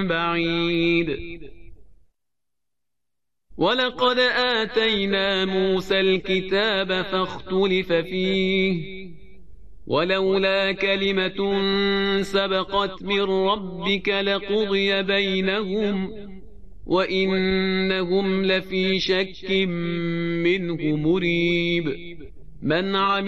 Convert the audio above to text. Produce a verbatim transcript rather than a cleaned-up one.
بعيد. ولقد آتينا موسى الكتاب فاختلف فيه ولولا كلمة سبقت من ربك لقضي بينهم وإنهم لفي شك منه مريب. من عمل